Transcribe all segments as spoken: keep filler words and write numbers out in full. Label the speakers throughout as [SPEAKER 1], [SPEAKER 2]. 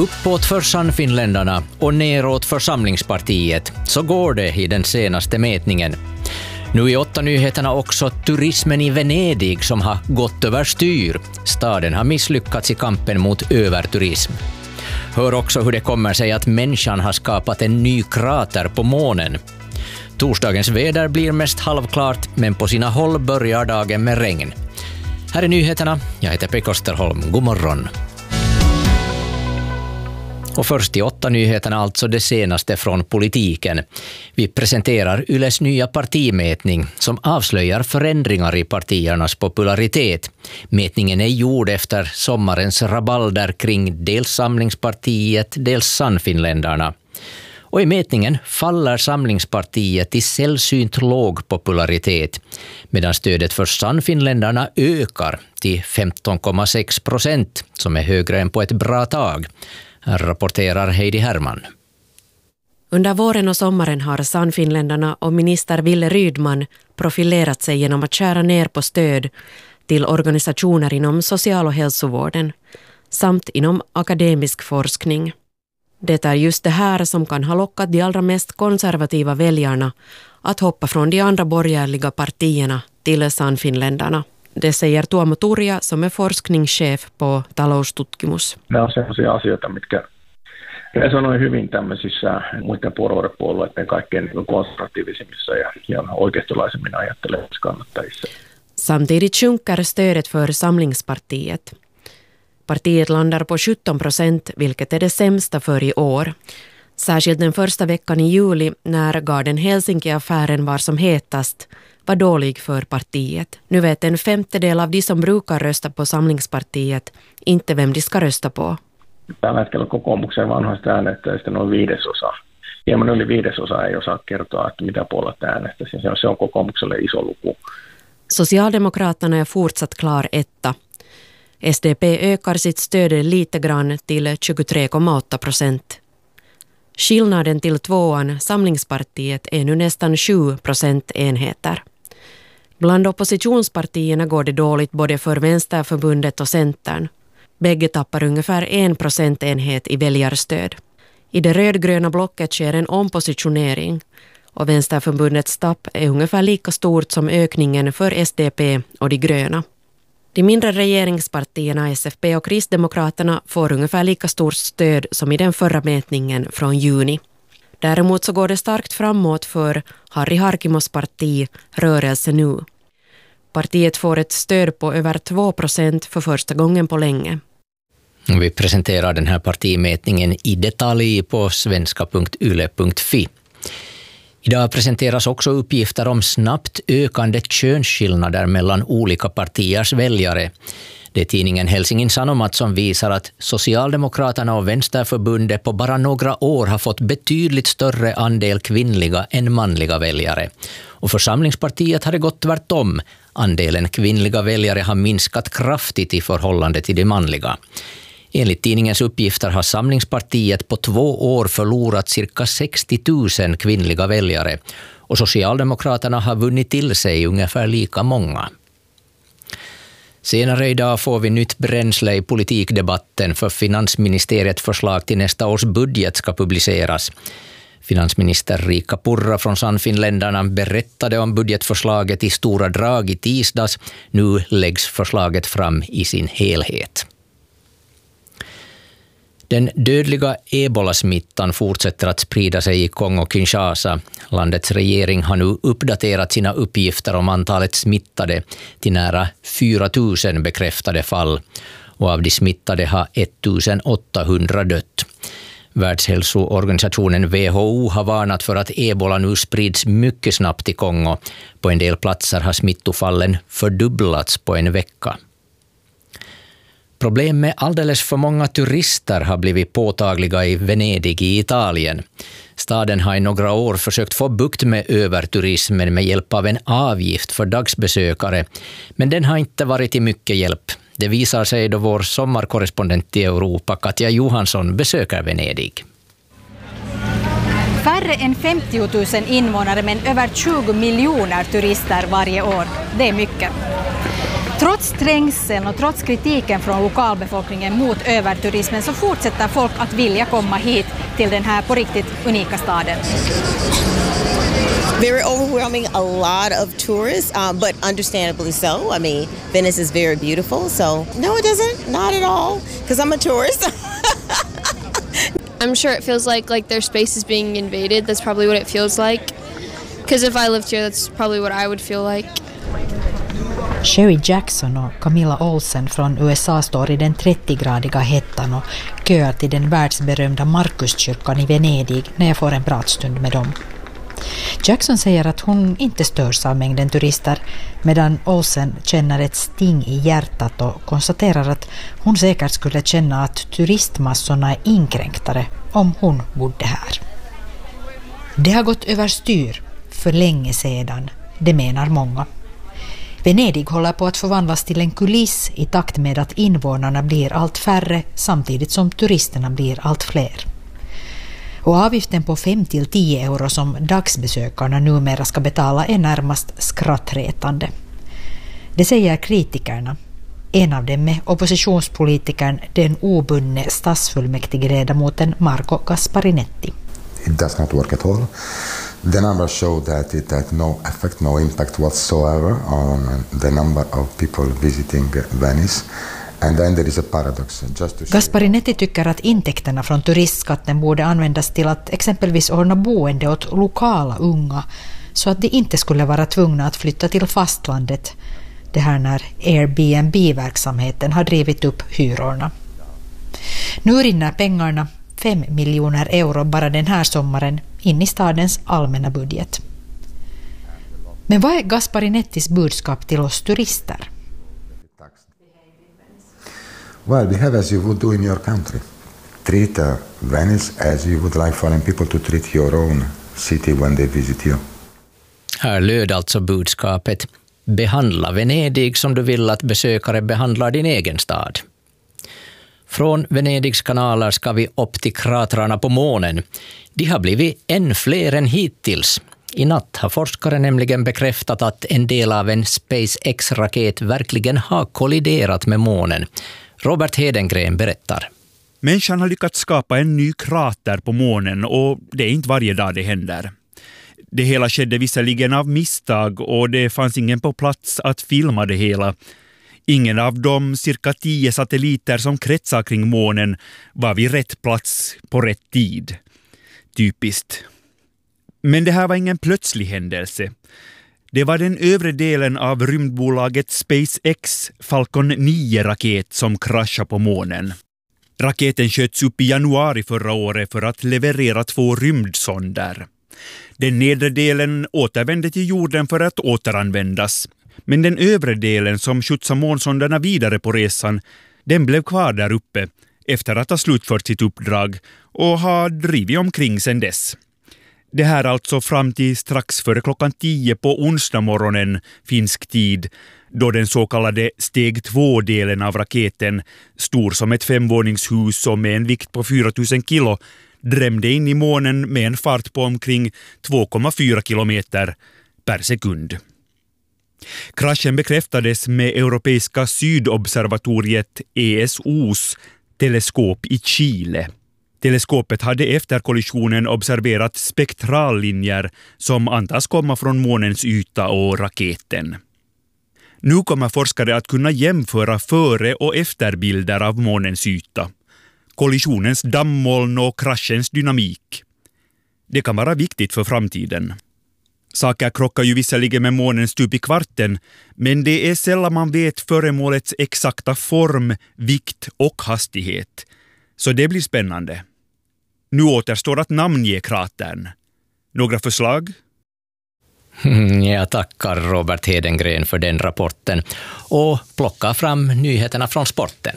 [SPEAKER 1] Uppåt för Sannfinländarna och neråt för Samlingspartiet, så går det i den senaste mätningen. Nu i åtta nyheterna också turismen i Venedig som har gått över styr. Staden har misslyckats i kampen mot överturism. Hör också hur det kommer sig att människan har skapat en ny krater på månen. Torsdagens väder blir mest halvklart, men på sina håll börjar dagen med regn. Här är nyheterna. Jag heter Pekka Österholm. God morgon. Och först i åtta nyheterna, alltså det senaste från politiken. Vi presenterar Yles nya partimätning som avslöjar förändringar i partiernas popularitet. Mätningen är gjord efter sommarens rabalder kring dels Samlingspartiet, dels Sannfinländarna. Och i mätningen faller Samlingspartiet i sällsynt låg popularitet, medan stödet för Sannfinländarna ökar till femton komma sex procent, som är högre än på ett bra tag. Här rapporterar Heidi Herman.
[SPEAKER 2] Under våren och sommaren har Sannfinländarna och minister Ville Rydman profilerat sig genom att skära ner på stöd till organisationer inom social- och hälsovården samt inom akademisk forskning. Det är just det här som kan ha lockat de allra mest konservativa väljarna att hoppa från de andra borgerliga partierna till Sannfinländarna. Det säger Tuomo Turja, som är forskningschef på taloustutkimus.
[SPEAKER 3] Nämä on sellaisia asioita, mitkä resonoi hyvin tämmöisissä muiden puolueiden kaikkein konservatiivisimmissa ja, ja oikeistolaisemmin ajattelevissa kannattajissa.
[SPEAKER 2] Samtidigt sjunker stödet för Samlingspartiet. Partiet landar på sjutton procent, vilket är det sämsta för i år. Särskilt den första veckan i juli, när Garden Helsinki-affären var som hetast, var dålig för partiet. Nu vet en femtedel av de som brukar rösta på Samlingspartiet inte vem de ska rösta på.
[SPEAKER 3] Tällä hetkellä kokoomuksen vanhoista äänestäjistä noin viidesosa. Hieman yli viidesosa ei osaa kertoa, että mitä puolelta äänestäisi. Se on kokoomukselle iso luku.
[SPEAKER 2] Socialdemokraterna är fortsatt klar etta. S D P ökar sitt stöd lite grann till tjugotre komma åtta procent. Skillnaden till tvåan, Samlingspartiet, är nu nästan sju procentenheter. Bland oppositionspartierna går det dåligt både för Vänsterförbundet och Centern. Bägge tappar ungefär en procentenhet i väljarstöd. I det rödgröna blocket sker en ompositionering och Vänsterförbundets tapp är ungefär lika stort som ökningen för S D P och de gröna. De mindre regeringspartierna S F P och Kristdemokraterna får ungefär lika stort stöd som i den förra mätningen från juni. Däremot så går det starkt framåt för Harri Harkimos parti, Rörelse nu. Partiet får ett stöd på över två procent för första gången på länge.
[SPEAKER 1] Vi presenterar den här partimätningen i detalj på svenska punkt yle punkt fi. Idag presenteras också uppgifter om snabbt ökande könsskillnader mellan olika partiers väljare. Det är tidningen Helsingin Sanomat som visar att Socialdemokraterna och Vänsterförbundet på bara några år har fått betydligt större andel kvinnliga än manliga väljare. Och för Samlingspartiet har det gått tvärtom. Andelen kvinnliga väljare har minskat kraftigt i förhållande till de manliga. Enligt tidningens uppgifter har Samlingspartiet på två år förlorat cirka sextio tusen kvinnliga väljare och Socialdemokraterna har vunnit till sig ungefär lika många. Senare idag får vi nytt bränsle i politikdebatten för finansministeriets förslag till nästa års budget ska publiceras. Finansminister Riikka Purra från Sannfinländarna berättade om budgetförslaget i stora drag i tisdags. Nu läggs förslaget fram i sin helhet. Den dödliga ebolasmittan fortsätter att sprida sig i Kongo-Kinshasa. Landets regering har nu uppdaterat sina uppgifter om antalet smittade till nära fyra tusen bekräftade fall. Och av de smittade har ettusenåttahundra dött. Världshälsoorganisationen W H O har varnat för att ebola nu sprids mycket snabbt i Kongo. På en del platser har smittofallen fördubblats på en vecka. Problem med alldeles för många turister har blivit påtagliga i Venedig i Italien. Staden har i några år försökt få bukt med överturismen med hjälp av en avgift för dagsbesökare, men den har inte varit till mycket hjälp. Det visar sig då vår sommarkorrespondent i Europa, Katja Johansson, besöker Venedig.
[SPEAKER 4] Färre än femtio tusen invånare men över tjugo miljoner turister varje år. Det är mycket. Trots trängseln och trots kritiken från lokalbefolkningen mot överturismen så fortsätter folk att vilja komma hit till den här på riktigt unika staden.
[SPEAKER 5] Very overwhelming, a lot of tourists, um, but understandably so. I mean, Venice is very beautiful, so no, it doesn't, not at all, because I'm a tourist.
[SPEAKER 6] I'm sure it feels like like their space is being invaded. That's probably what it feels like. Because if I lived here, that's probably what I would feel like.
[SPEAKER 7] Sherry Jackson och Camilla Olsen från U S A står i den trettio-gradiga hettan och köar till den världsberömda Markuskyrkan i Venedig när jag får en pratstund med dem. Jackson säger att hon inte störs av mängden turister, medan Olsen känner ett sting i hjärtat och konstaterar att hon säkert skulle känna att turistmassorna är inkränktare om hon bodde här. Det har gått överstyr för länge sedan, det menar många. Venedig håller på att förvandlas till en kuliss i takt med att invånarna blir allt färre samtidigt som turisterna blir allt fler. Och avgiften på fem till tio euro som dagsbesökarna numera ska betala är närmast skrattretande. Det säger kritikerna. En av dem är oppositionspolitikern, den obundne stadsfullmäktigeledamoten Marco Gasparinetti.
[SPEAKER 8] It does not work at all. The numbers show that it had no effect, no impact whatsoever on the number of people visiting Venice. And then there is a paradox. Just to
[SPEAKER 7] Gasparinetti tycker att intäkterna från turistskatten borde användas till att exempelvis ordna boende åt lokala unga så att de inte skulle vara tvungna att flytta till fastlandet. Det här när Airbnb-verksamheten har drivit upp hyrorna. Nu rinner pengarna, fem miljoner euro bara den här sommaren, in i stadens allmänna budget. Men vad är Gasparinettis budskap till oss turister?
[SPEAKER 8] Well, behave as you would do in your country. Treat uh, Venice as you would like foreign people to treat your own city when they visit you.
[SPEAKER 1] Här löd alltså budskapet: behandla Venedig som du vill att besökare behandlar din egen stad. Från Venedigs kanaler ska vi upp till kratrarna på månen. De har blivit än fler än hittills. I natt har forskare nämligen bekräftat att en del av en SpaceX-raket verkligen har kolliderat med månen. Robert Hedengren berättar.
[SPEAKER 9] Människan har lyckats skapa en ny krater på månen och det är inte varje dag det händer. Det hela skedde visserligen av misstag och det fanns ingen på plats att filma det hela. Ingen av de cirka tio satelliter som kretsar kring månen var vid rätt plats på rätt tid. Typiskt. Men det här var ingen plötslig händelse. Det var den övre delen av rymdbolaget SpaceX Falcon nio-raket som kraschade på månen. Raketen sköts upp i januari förra året för att leverera två rymdsonder. Den nedre delen återvände till jorden för att återanvändas. Men den övre delen som skjutsade månsonderna vidare på resan, den blev kvar där uppe efter att ha slutfört sitt uppdrag och har drivit omkring sedan dess. Det här alltså fram till strax före klockan tio på onsdag morgonen finsk tid, då den så kallade steg två-delen av raketen, stor som ett femvåningshus och med en vikt på fyra tusen kilo, drämde in i månen med en fart på omkring två komma fyra kilometer per sekund. Kraschen bekräftades med Europeiska sydobservatoriet E S O:s teleskop i Chile. Teleskopet hade efter kollisionen observerat spektrallinjer som antas komma från månens yta och raketen. Nu kommer forskare att kunna jämföra före- och efterbilder av månens yta, kollisionens dammoln och kraschens dynamik. Det kan vara viktigt för framtiden. Saker krockar ju visserligen med månen stup i kvarten, men det är sällan man vet föremålets exakta form, vikt och hastighet. Så det blir spännande. Nu återstår att namnge kratern. Några förslag?
[SPEAKER 1] Jag tackar Robert Hedengren för den rapporten och plockar fram nyheterna från sporten.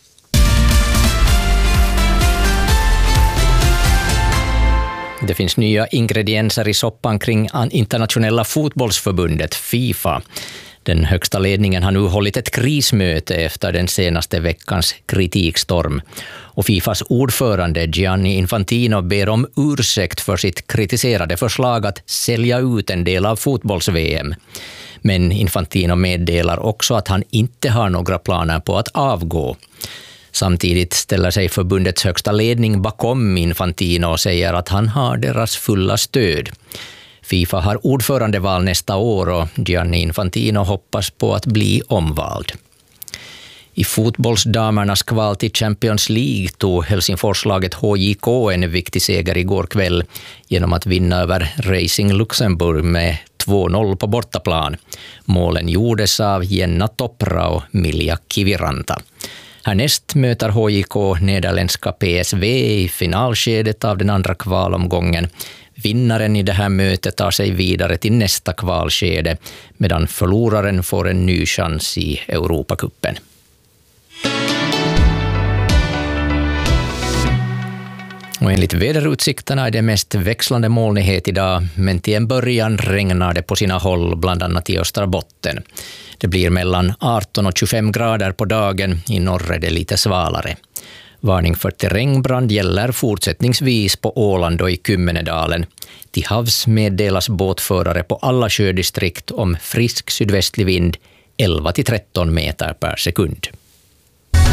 [SPEAKER 1] Det finns nya ingredienser i soppan kring internationella fotbollsförbundet FIFA. Den högsta ledningen har nu hållit ett krismöte efter den senaste veckans kritikstorm. Och FIFAs ordförande Gianni Infantino ber om ursäkt för sitt kritiserade förslag att sälja ut en del av fotbolls-V M. Men Infantino meddelar också att han inte har några planer på att avgå. Samtidigt ställer sig förbundets högsta ledning bakom Infantino och säger att han har deras fulla stöd. FIFA har ordförandeval nästa år och Gianni Infantino hoppas på att bli omvald. I fotbollsdamernas kval till Champions League tog Helsingforslaget H J K en viktig seger igår kväll genom att vinna över Racing Luxemburg med två noll på bortaplan. Målen gjordes av Jenna Topra och Milja Kiviranta. Härnäst möter H J K nederländska P S V i finalskedet av den andra kvalomgången. Vinnaren i det här mötet tar sig vidare till nästa kvalskede, medan förloraren får en ny chans i Europacupen. Och enligt väderutsikterna är det mest växlande molnighet idag, men till en början regnar det på sina håll, bland annat i Österbotten. Det blir mellan arton och tjugofem grader på dagen, i norr är det lite svalare. Varning för terrängbrand gäller fortsättningsvis på Åland och i Kymmenedalen. Till havs meddelas båtförare på alla sjödistrikt om frisk sydvästlig vind elva till tretton meter per sekund.